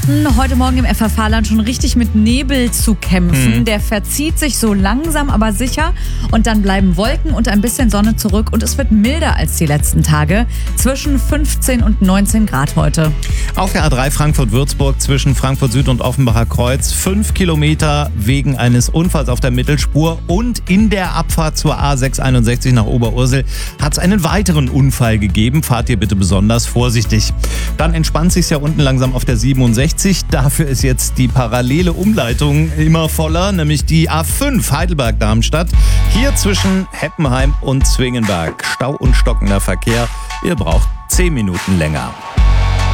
hatten heute Morgen im FFH-Land schon richtig mit Nebel zu kämpfen. Der verzieht sich so langsam, aber sicher. Und dann bleiben Wolken und ein bisschen Sonne zurück. Und es wird milder als die letzten Tage. Zwischen 15 und 19 Grad heute. Auf der A3 Frankfurt-Würzburg zwischen Frankfurt Süd und Offenbacher Kreuz 5 Kilometer wegen eines Unfalls auf der Mittelspur. Und in der Abfahrt zur A661 nach Oberursel hat es einen weiteren Unfall gegeben. Fahrt ihr bitte besonders vorsichtig. Dann entspannt sich's ja unten langsam auf der 67. Dafür ist jetzt die parallele Umleitung immer voller, nämlich die A5 Heidelberg-Darmstadt. Hier zwischen Heppenheim und Zwingenberg. Stau und stockender Verkehr. Ihr braucht 10 Minuten länger.